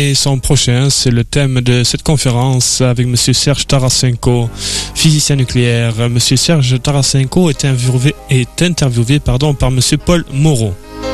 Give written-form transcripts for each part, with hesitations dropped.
aimer son prochain, c'est le thème de cette conférence avec M. Serge Tarasenko, physicien nucléaire. M. Serge Tarasenko est interviewé par M. Paul Moreau.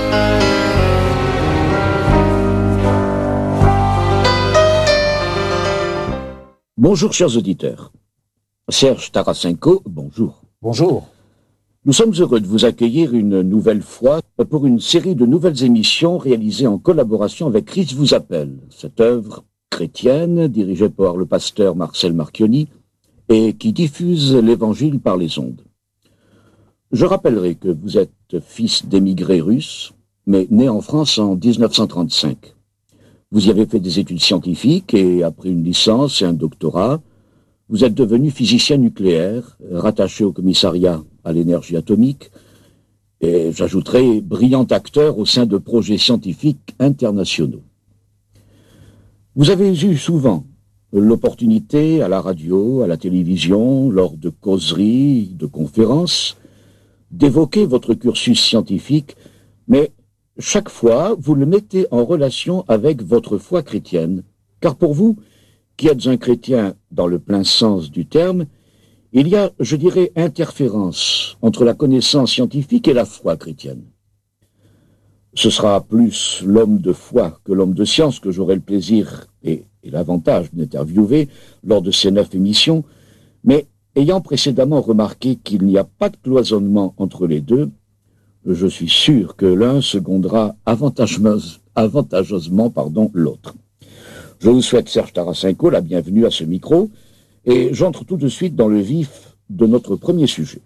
Bonjour chers auditeurs. Serge Tarasenko, bonjour. Bonjour. Nous sommes heureux de vous accueillir une nouvelle fois pour une série de nouvelles émissions réalisées en collaboration avec Christ vous appelle, cette œuvre chrétienne dirigée par le pasteur Marcel Marchionni et qui diffuse l'évangile par les ondes. Je rappellerai que vous êtes fils d'émigrés russes, mais né en France en 1935. Vous y avez fait des études scientifiques et après une licence et un doctorat, vous êtes devenu physicien nucléaire, rattaché au commissariat à l'énergie atomique, et j'ajouterai brillant acteur au sein de projets scientifiques internationaux. Vous avez eu souvent l'opportunité à la radio, à la télévision, lors de causeries, de conférences, d'évoquer votre cursus scientifique, mais chaque fois, vous le mettez en relation avec votre foi chrétienne, car pour vous, qui êtes un chrétien dans le plein sens du terme, il y a, je dirais, interférence entre la connaissance scientifique et la foi chrétienne. Ce sera plus l'homme de foi que l'homme de science que j'aurai le plaisir et l'avantage d'interviewer lors de ces 9 émissions, mais ayant précédemment remarqué qu'il n'y a pas de cloisonnement entre les deux, je suis sûr que l'un secondera avantageusement l'autre. Je vous souhaite, Serge Tarasenko, la bienvenue à ce micro, et j'entre tout de suite dans le vif de notre premier sujet.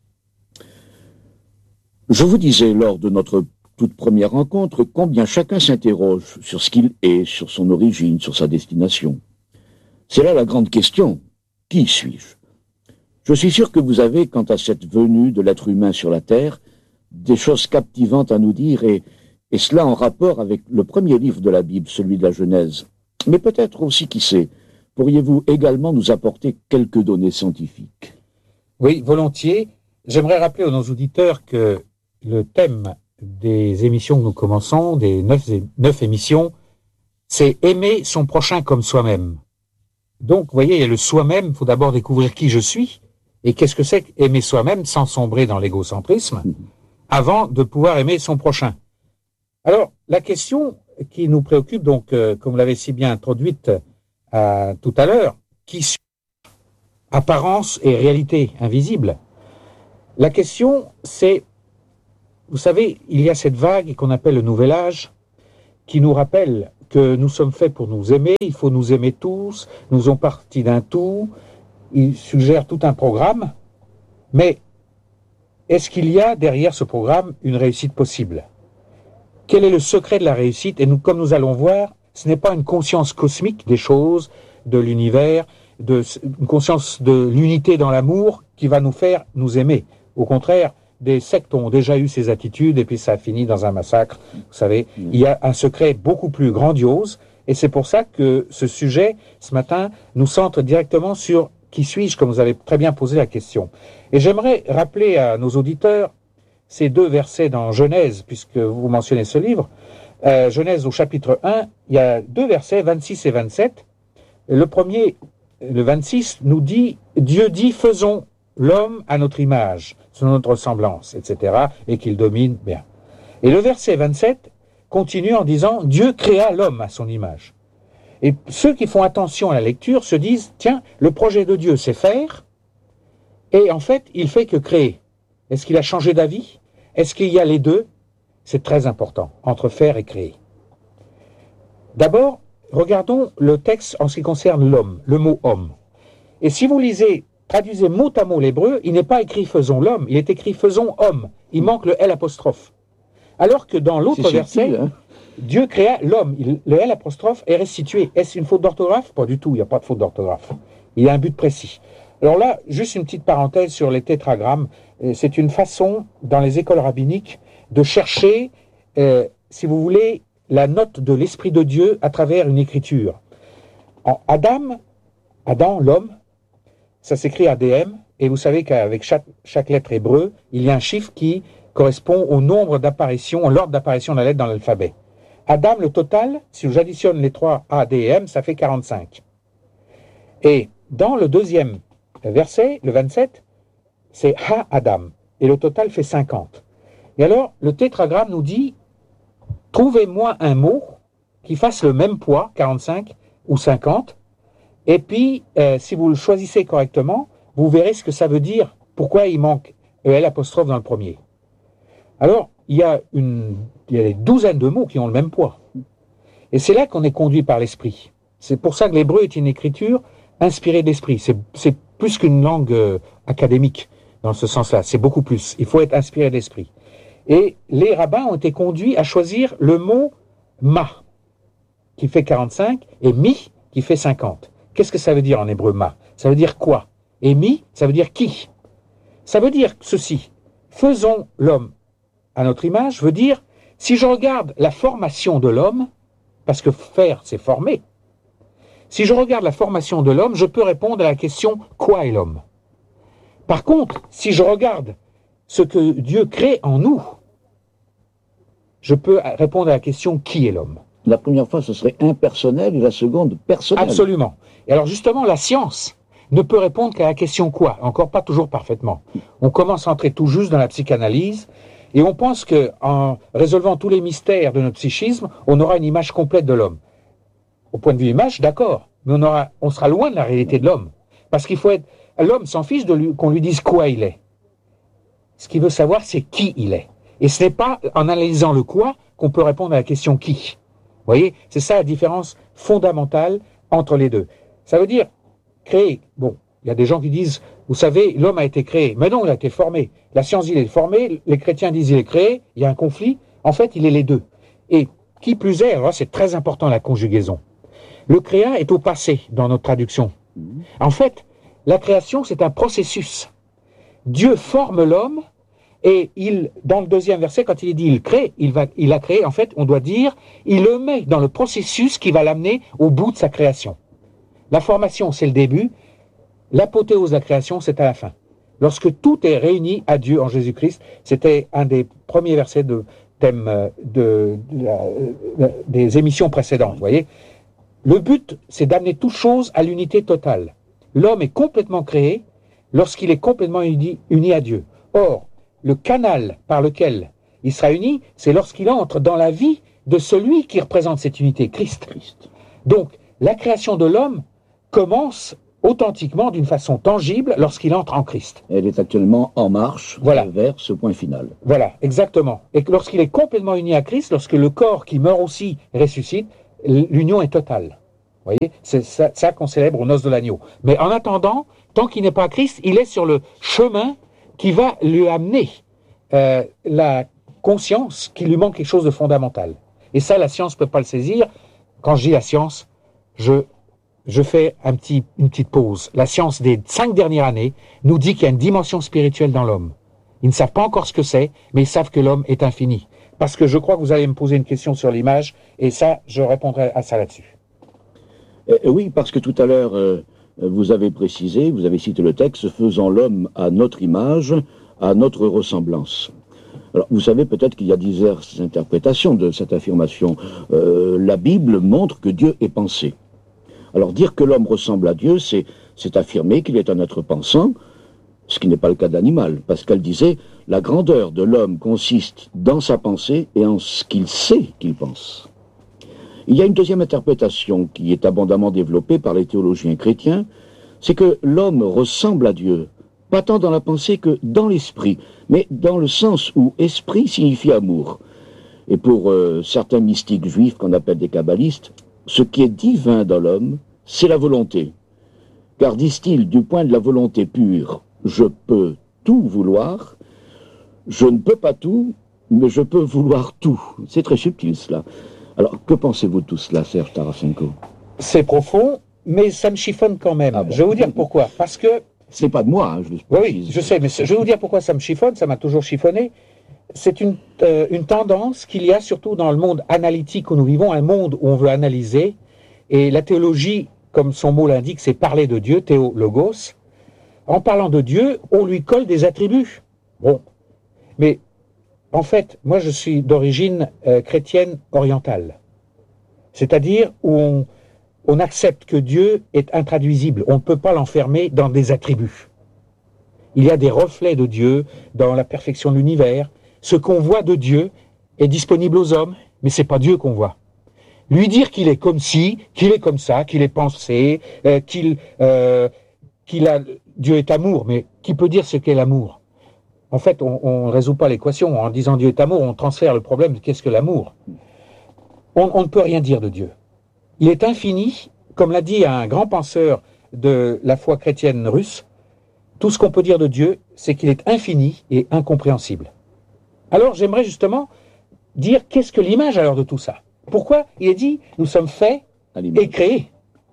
Je vous disais lors de notre toute première rencontre combien chacun s'interroge sur ce qu'il est, sur son origine, sur sa destination. C'est là la grande question. Qui suis-je ? Je suis sûr que vous avez, quant à cette venue de l'être humain sur la Terre, des choses captivantes à nous dire, et cela en rapport avec le premier livre de la Bible, celui de la Genèse. Mais peut-être aussi, qui sait, pourriez-vous également nous apporter quelques données scientifiques ? Oui, volontiers. J'aimerais rappeler à nos auditeurs que le thème des émissions que nous commençons, des 9 émissions, c'est aimer son prochain comme soi-même. Donc, vous voyez, il y a le soi-même, il faut d'abord découvrir qui je suis, et qu'est-ce que c'est qu'aimer soi-même sans sombrer dans l'égocentrisme, avant de pouvoir aimer son prochain. Alors, la question qui nous préoccupe, donc, comme vous l'avez si bien introduite tout à l'heure, qui suis apparence et réalité invisible. La question, c'est, vous savez, il y a cette vague qu'on appelle le nouvel âge, qui nous rappelle que nous sommes faits pour nous aimer, il faut nous aimer tous, nous faisons partie d'un tout, il suggère tout un programme, mais est-ce qu'il y a derrière ce programme une réussite possible ? Quel est le secret de la réussite ? Et comme nous allons voir, ce n'est pas une conscience cosmique des choses, de l'univers, une conscience de l'unité dans l'amour qui va nous faire nous aimer. Au contraire, des sectes ont déjà eu ces attitudes et puis ça a fini dans un massacre. Vous savez, il y a un secret beaucoup plus grandiose et c'est pour ça que ce sujet, ce matin, nous centre directement sur qui suis-je, comme vous avez très bien posé la question. Et j'aimerais rappeler à nos auditeurs ces 2 versets dans Genèse, puisque vous mentionnez ce livre. Genèse au chapitre 1, il y a 2 versets, 26 et 27. Le premier, le 26, nous dit « Dieu dit, faisons l'homme à notre image, selon notre ressemblance, etc. » et qu'il domine bien. Et le verset 27 continue en disant « Dieu créa l'homme à son image ». Et ceux qui font attention à la lecture se disent « Tiens, le projet de Dieu, c'est faire, et en fait, il fait que créer. Est-ce qu'il a changé d'avis ? Est-ce qu'il y a les deux ? C'est très important, entre faire et créer. D'abord, regardons le texte en ce qui concerne l'homme, le mot homme. Et si vous traduisez mot à mot l'hébreu, il n'est pas écrit faisons l'homme, il est écrit faisons homme. Il manque le L apostrophe. Alors que dans l'autre verset, Dieu créa l'homme. Le L apostrophe est restitué. Est-ce une faute d'orthographe ? Pas du tout, il n'y a pas de faute d'orthographe. Il y a un but précis. Alors là, juste une petite parenthèse sur les tétragrammes. C'est une façon, dans les écoles rabbiniques, de chercher, si vous voulez, la note de l'Esprit de Dieu à travers une écriture. Adam, l'homme, ça s'écrit ADM, et vous savez qu'avec chaque lettre hébreu, il y a un chiffre qui correspond au nombre d'apparitions, l'ordre d'apparition de la lettre dans l'alphabet. Adam, le total, si j'additionne les trois A, D et M, ça fait 45. Et dans le deuxième verset, le 27, c'est Ha Adam. Et le total fait 50. Et alors, le tétragramme nous dit, trouvez-moi un mot qui fasse le même poids, 45 ou 50, et puis, si vous le choisissez correctement, vous verrez ce que ça veut dire, pourquoi il manque EL apostrophe dans le premier. Alors, il y a des douzaines de mots qui ont le même poids. Et c'est là qu'on est conduit par l'esprit. C'est pour ça que l'hébreu est une écriture inspirée de l'esprit. C'est plus qu'une langue académique, dans ce sens-là. C'est beaucoup plus. Il faut être inspiré de l'esprit. Et les rabbins ont été conduits à choisir le mot ma, qui fait 45, et mi, qui fait 50. Qu'est-ce que ça veut dire en hébreu ma? Ça veut dire quoi? Et mi, ça veut dire qui? Ça veut dire ceci. Faisons l'homme à notre image, veut dire, si je regarde la formation de l'homme, parce que faire, c'est former, si je regarde la formation de l'homme, je peux répondre à la question « Quoi est l'homme ?» Par contre, si je regarde ce que Dieu crée en nous, je peux répondre à la question « Qui est l'homme ?» La première fois, ce serait impersonnel et la seconde, personnel. Absolument. Et alors justement, la science ne peut répondre qu'à la question « Quoi ?» Encore pas toujours parfaitement. On commence à entrer tout juste dans la psychanalyse et on pense qu'en résolvant tous les mystères de notre psychisme, on aura une image complète de l'homme. Au point de vue image, d'accord, mais on sera loin de la réalité de l'homme. Parce qu'il faut être... L'homme s'en fiche qu'on lui dise quoi il est. Ce qu'il veut savoir, c'est qui il est. Et ce n'est pas en analysant le quoi qu'on peut répondre à la question qui. Vous voyez, c'est ça la différence fondamentale entre les deux. Ça veut dire créer. Bon, il y a des gens qui disent, vous savez, l'homme a été créé. Mais non, il a été formé. La science, il est formé. Les chrétiens disent, il est créé. Il y a un conflit. En fait, il est les deux. Et qui plus est, alors c'est très important la conjugaison. Le créa est au passé dans notre traduction. En fait, la création, c'est un processus. Dieu forme l'homme et dans le deuxième verset, quand il dit il crée, il a créé, en fait, on doit dire, il le met dans le processus qui va l'amener au bout de sa création. La formation, c'est le début. L'apothéose de la création, c'est à la fin. Lorsque tout est réuni à Dieu en Jésus-Christ, c'était un des premiers versets de thème des émissions précédentes, vous voyez. Le but, c'est d'amener toute chose à l'unité totale. L'homme est complètement créé lorsqu'il est complètement uni à Dieu. Or, le canal par lequel il sera uni, c'est lorsqu'il entre dans la vie de celui qui représente cette unité, Christ. Donc, la création de l'homme commence authentiquement, d'une façon tangible, lorsqu'il entre en Christ. Elle est actuellement en marche vers ce point final. Voilà, exactement. Et lorsqu'il est complètement uni à Christ, lorsque le corps qui meurt aussi ressuscite, l'union est totale. Vous voyez, c'est ça qu'on célèbre aux noces de l'agneau. Mais en attendant, tant qu'il n'est pas Christ, il est sur le chemin qui va lui amener la conscience qu'il lui manque quelque chose de fondamental. Et ça, la science ne peut pas le saisir. Quand je dis la science, je fais une petite pause. La science des 5 dernières années nous dit qu'il y a une dimension spirituelle dans l'homme. Ils ne savent pas encore ce que c'est, mais ils savent que l'homme est infini. Parce que je crois que vous allez me poser une question sur l'image, et ça, je répondrai à ça là-dessus. Oui, parce que tout à l'heure, vous avez précisé, vous avez cité le texte, faisant l'homme à notre image, à notre ressemblance. Alors, vous savez peut-être qu'il y a diverses interprétations de cette affirmation. La Bible montre que Dieu est pensé. Alors, dire que l'homme ressemble à Dieu, c'est affirmer qu'il est un être pensant, ce qui n'est pas le cas de l'animal, parce qu'elle disait, la grandeur de l'homme consiste dans sa pensée et en ce qu'il sait qu'il pense. Il y a une deuxième interprétation qui est abondamment développée par les théologiens chrétiens, c'est que l'homme ressemble à Dieu, pas tant dans la pensée que dans l'esprit, mais dans le sens où esprit signifie amour. Et pour certains mystiques juifs qu'on appelle des kabbalistes, ce qui est divin dans l'homme, c'est la volonté. Car, disent-ils, du point de la volonté pure, je peux tout vouloir, je ne peux pas tout, mais je peux vouloir tout. C'est très subtil cela. Alors, que pensez-vous de tout cela, Serge Tarasenko? C'est profond, mais ça me chiffonne quand même. Ah bon. Je vais vous dire pourquoi. Parce que... C'est pas de moi, hein, Oui, je sais, mais je vais vous dire pourquoi ça me chiffonne, ça m'a toujours chiffonné. C'est une tendance qu'il y a surtout dans le monde analytique où nous vivons, un monde où on veut analyser, et la théologie, comme son mot l'indique, c'est parler de Dieu, théo, logos. En parlant de Dieu, on lui colle des attributs. Bon, mais en fait, moi je suis d'origine chrétienne orientale. C'est-à-dire où on accepte que Dieu est intraduisible. On ne peut pas l'enfermer dans des attributs. Il y a des reflets de Dieu dans la perfection de l'univers. Ce qu'on voit de Dieu est disponible aux hommes, mais c'est pas Dieu qu'on voit. Lui dire qu'il est comme ci, qu'il est comme ça, qu'il est pensé, Dieu est amour, mais qui peut dire ce qu'est l'amour? En fait, on ne résout pas l'équation. En disant Dieu est amour, on transfère le problème de qu'est-ce que l'amour. On ne peut rien dire de Dieu. Il est infini, comme l'a dit un grand penseur de la foi chrétienne russe, tout ce qu'on peut dire de Dieu, c'est qu'il est infini et incompréhensible. Alors j'aimerais justement dire qu'est-ce que l'image alors de tout ça? Pourquoi il est dit nous sommes faits et créés?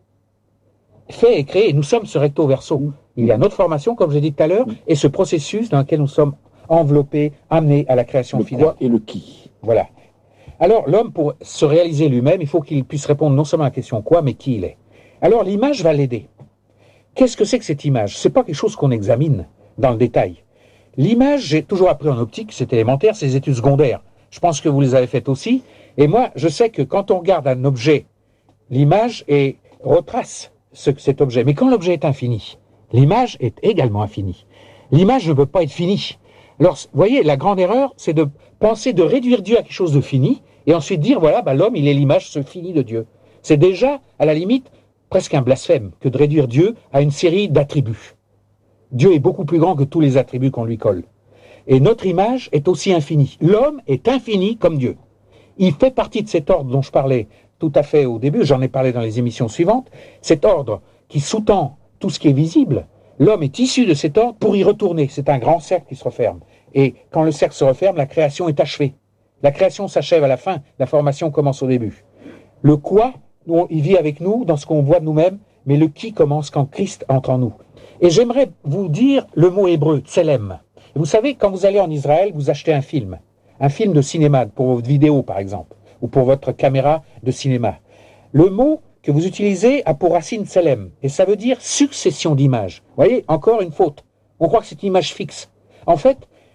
Faits et créés, nous sommes ce recto verso. Il y a notre formation, comme j'ai dit tout à l'heure, et ce processus dans lequel nous sommes enveloppés, amenés à la création finale. Le quoi et le qui. Voilà. Alors l'homme, pour se réaliser lui-même, il faut qu'il puisse répondre non seulement à la question quoi, mais qui il est. Alors l'image va l'aider. Qu'est-ce que c'est que cette image? C'est pas quelque chose qu'on examine dans le détail. L'image, j'ai toujours appris en optique, c'est élémentaire, c'est les études secondaires. Je pense que vous les avez faites aussi. Et moi, je sais que quand on regarde un objet, l'image retrace cet objet. Mais quand l'objet est infini, l'image est également infinie. L'image ne peut pas être finie. Alors, vous voyez, la grande erreur, c'est de penser de réduire Dieu à quelque chose de fini, et ensuite dire, voilà, l'homme, il est l'image finie de Dieu. C'est déjà, à la limite, presque un blasphème que de réduire Dieu à une série d'attributs. Dieu est beaucoup plus grand que tous les attributs qu'on lui colle. Et notre image est aussi infinie. L'homme est infini comme Dieu. Il fait partie de cet ordre dont je parlais tout à fait au début, j'en ai parlé dans les émissions suivantes, cet ordre qui sous-tend tout ce qui est visible. L'homme est issu de cet ordre pour y retourner. C'est un grand cercle qui se referme. Et quand le cercle se referme, la création est achevée. La création s'achève à la fin, la formation commence au début. Le quoi, il vit avec nous dans ce qu'on voit de nous-mêmes, mais le qui commence quand Christ entre en nous. Et j'aimerais vous dire le mot hébreu, tselem. Vous savez, quand vous allez en Israël, vous achetez un film de cinéma, pour votre vidéo par exemple, ou pour votre caméra de cinéma. Le mot que vous utilisez a pour racine tselem, et ça veut dire succession d'images. Vous voyez, encore une faute. On croit que c'est une image fixe. En fait,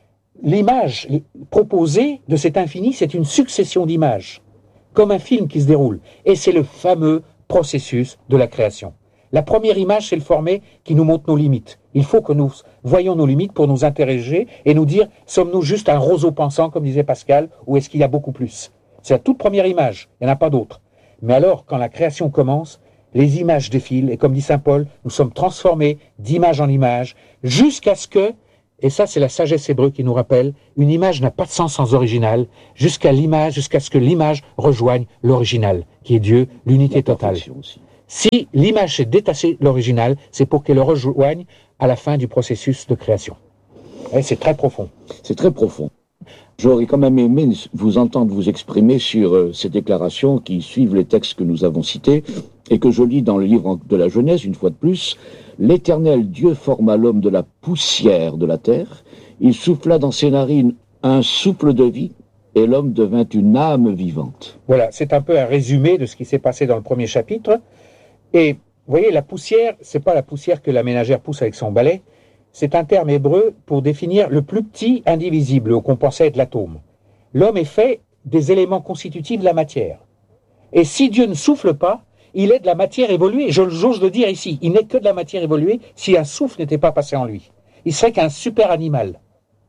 l'image proposée de cet infini, c'est une succession d'images, comme un film qui se déroule. Et c'est le fameux processus de la création. La première image, c'est le formé qui nous montre nos limites. Il faut que nous voyions nos limites pour nous interroger et nous dire, sommes-nous juste un roseau pensant, comme disait Pascal, ou est-ce qu'il y a beaucoup plus? C'est la toute première image, il n'y en a pas d'autre. Mais alors, quand la création commence, les images défilent, et comme dit saint Paul, nous sommes transformés d'image en image, jusqu'à ce que, et ça c'est la sagesse hébreu qui nous rappelle, une image n'a pas de sens sans original, jusqu'à ce que l'image rejoigne l'original, qui est Dieu, l'unité totale. Si l'image s'est détachée de l'original, c'est pour qu'elle le rejoigne à la fin du processus de création. Et c'est très profond. C'est très profond. J'aurais quand même aimé vous entendre vous exprimer sur ces déclarations qui suivent les textes que nous avons cités et que je lis dans le livre de la Genèse, une fois de plus. L'Éternel Dieu forma l'homme de la poussière de la terre. Il souffla dans ses narines un souffle de vie et l'homme devint une âme vivante. Voilà, c'est un peu un résumé de ce qui s'est passé dans le premier chapitre. Et vous voyez, la poussière, c'est pas la poussière que la ménagère pousse avec son balai. C'est un terme hébreu pour définir le plus petit indivisible, qu'on pensait être l'atome. L'homme est fait des éléments constitutifs de la matière. Et si Dieu ne souffle pas, il est de la matière évoluée. J'ose le dire ici, il n'est que de la matière évoluée si un souffle n'était pas passé en lui. Il serait qu'un super animal.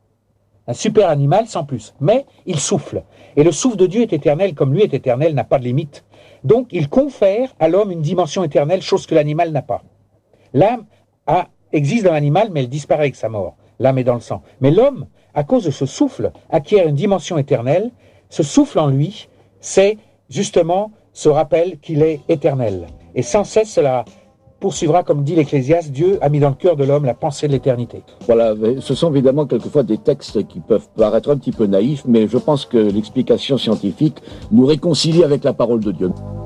Un super animal sans plus. Mais il souffle. Et le souffle de Dieu est éternel, comme lui est éternel, n'a pas de limite. Donc il confère à l'homme une dimension éternelle, chose que l'animal n'a pas. L'âme existe dans l'animal, mais elle disparaît avec sa mort. L'âme est dans le sang. Mais l'homme, à cause de ce souffle, acquiert une dimension éternelle. Ce souffle en lui, c'est justement ce rappel qu'il est éternel. Et sans cesse, cela poursuivra, comme dit l'Ecclésiaste, Dieu a mis dans le cœur de l'homme la pensée de l'éternité. Voilà, ce sont évidemment quelquefois des textes qui peuvent paraître un petit peu naïfs, mais je pense que l'explication scientifique nous réconcilie avec la parole de Dieu.